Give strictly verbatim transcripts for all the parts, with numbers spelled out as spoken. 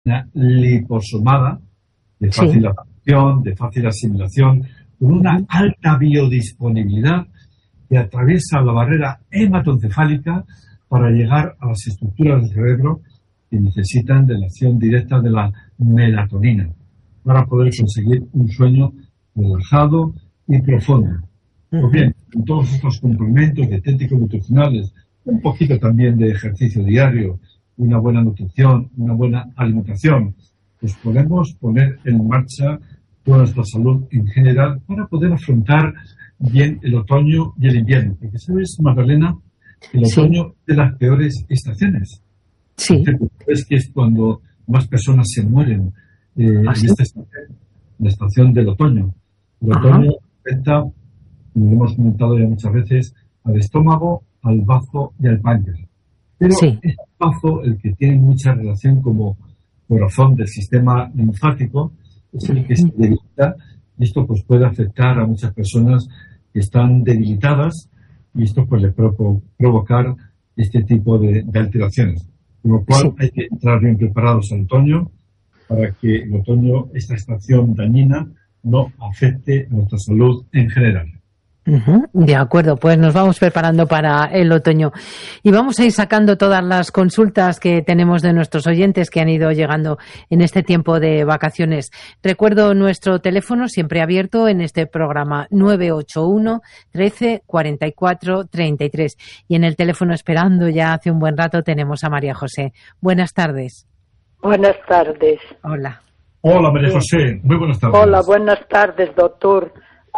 una liposomada de fácil Sí. absorción, de fácil asimilación, con una alta biodisponibilidad que atraviesa la barrera hematoencefálica para llegar a las estructuras del cerebro que necesitan de la acción directa de la melatonina para poder conseguir un sueño relajado y profundo. Pues bien, con todos estos complementos dietéticos nutricionales, un poquito también de ejercicio diario, una buena nutrición, una buena alimentación, pues podemos poner en marcha toda nuestra salud en general para poder afrontar bien el otoño y el invierno. Porque sabes, Magdalena, el otoño es de las peores estaciones. Sí. Es que es cuando más personas se mueren eh, ¿Ah, sí? en esta estación, la estación del otoño. El Ajá. otoño afecta, como hemos comentado ya muchas veces, al estómago, al bazo y al páncreas. Pero Sí. es el bazo el que tiene mucha relación como corazón del sistema linfático, es el que se debilita, y esto pues puede afectar a muchas personas que están debilitadas, y esto pues le puede provocar este tipo de, de alteraciones. Con lo cual Sí. hay que entrar bien preparados al otoño para que el otoño, esta estación dañina, no afecte nuestra salud en general. Ujú, de acuerdo, pues nos vamos preparando para el otoño y vamos a ir sacando todas las consultas que tenemos de nuestros oyentes que han ido llegando en este tiempo de vacaciones. Recuerdo nuestro teléfono siempre abierto en este programa nueve ocho uno, trece, cuarenta y cuatro, treinta y tres, y en el teléfono esperando ya hace un buen rato tenemos a María José. Buenas tardes. Buenas tardes. Hola. Hola, María Sí. José. Muy buenas tardes. Hola, buenas tardes, doctor.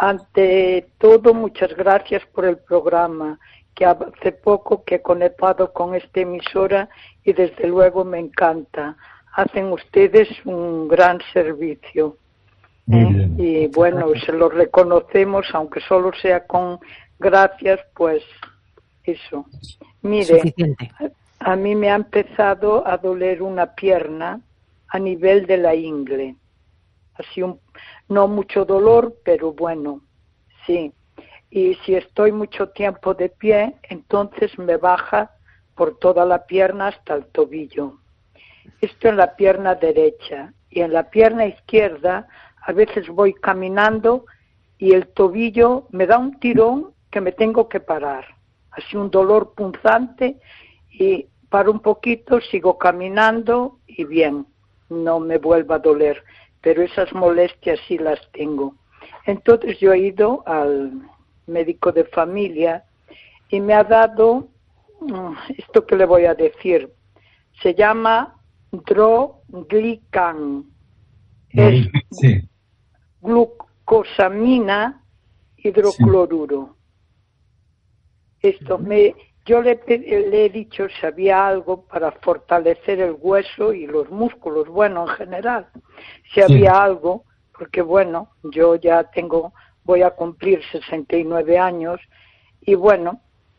Ante todo, muchas gracias por el programa, que hace poco que he conectado con esta emisora y desde luego me encanta. Hacen ustedes un gran servicio. Muy ¿eh? bien. Y bueno, se lo reconocemos, aunque solo sea con gracias, pues eso. Mire, Suficiente. a, a mí me ha empezado a doler una pierna a nivel de la ingle. Así un, no mucho dolor, pero bueno, sí. Y si estoy mucho tiempo de pie, entonces me baja por toda la pierna hasta el tobillo. Esto en la pierna derecha. Y en la pierna izquierda, a veces voy caminando y el tobillo me da un tirón que me tengo que parar. Así un dolor punzante y paro un poquito, sigo caminando y bien, no me vuelva a doler. Pero esas molestias sí las tengo. Entonces yo he ido al médico de familia y me ha dado, esto que le voy a decir, se llama Droglican, es Sí. glucosamina hidrocloruro. Esto me, yo le, le he dicho si había algo para fortalecer el hueso y los músculos, bueno, en general, si Sí. había algo, porque bueno, yo ya tengo, voy a cumplir sesenta y nueve años y bueno,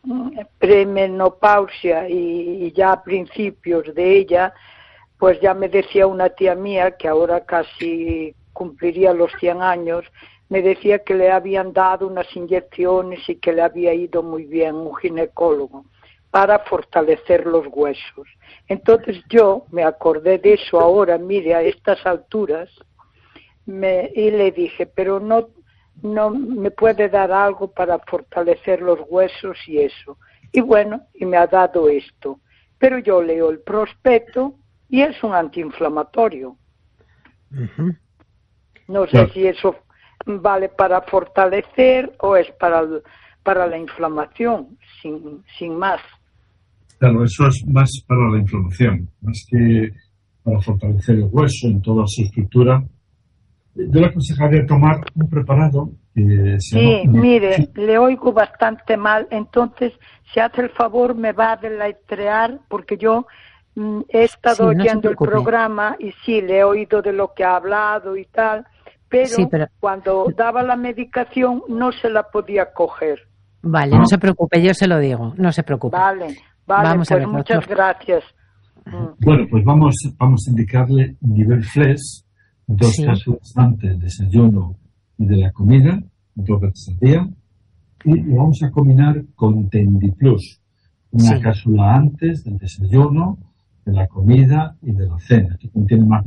premenopausia y, y ya a principios de ella, pues ya me decía una tía mía que ahora casi cumpliría los cien años, me decía que le habían dado unas inyecciones y que le había ido muy bien un ginecólogo para fortalecer los huesos. Entonces yo me acordé de eso ahora, mire, a estas alturas, me, y le dije, pero no, no me puede dar algo para fortalecer los huesos y eso. Y bueno, y me ha dado esto. Pero yo leo el prospecto y es un antiinflamatorio. Uh-huh. No sé Claro. si eso vale para fortalecer o es para, para la inflamación, sin, sin más. Claro, eso es más para la inflamación, más que para fortalecer el hueso en toda su estructura. Yo le aconsejaría tomar un preparado que se Sí, llama... mire, le oigo bastante mal, entonces, si hace el favor, me va a deletrear, porque yo mm, he estado Sí, no se oyendo el preocupe. programa y sí, le he oído de lo que ha hablado y tal, pero, Sí, pero- cuando daba la medicación no se la podía coger. Vale, no se preocupe, yo se lo digo, no se preocupe. Vale, vale, Vamos a pues ver, muchas doctor. gracias. Mm. Bueno, pues vamos, vamos a indicarle nivel flex, dos Sí. cápsulas antes del desayuno y de la comida, dos veces al día, y lo vamos a combinar con Tendiplus, una Sí. cápsula antes del desayuno, de la comida y de la cena, que contiene más